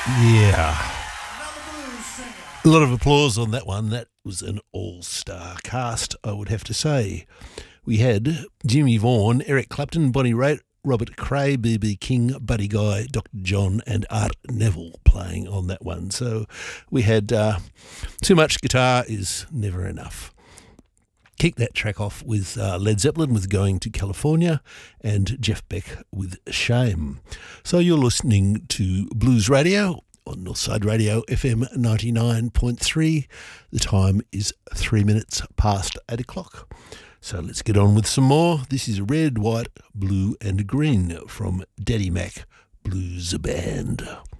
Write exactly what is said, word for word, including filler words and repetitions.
Yeah. A lot of applause on that one. That was an all-star cast, I would have to say. We had Jimmy Vaughan, Eric Clapton, Bonnie Raitt, Robert Cray, B B King, Buddy Guy, Doctor John and Art Neville playing on that one. So we had uh, Too Much Guitar Is Never Enough. Kick that track off with uh, Led Zeppelin with Going to California and Jeff Beck with Shame. So you're listening to Blues Radio on Northside Radio F M ninety-nine point three. The time is three minutes past eight o'clock. So let's get on with some more. This is Red, White, Blue and Green from Daddy Mac Blues Band.